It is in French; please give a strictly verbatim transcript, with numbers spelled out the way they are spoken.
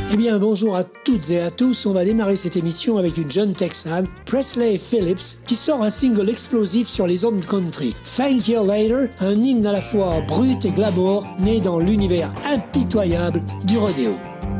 Eh bien, bonjour à toutes et à tous. On va démarrer cette émission avec une jeune Texane, Presley Phillips, qui sort un single explosif sur les ondes country. Thank You Later, un hymne à la fois brut et glamour, né dans l'univers impitoyable du rodéo.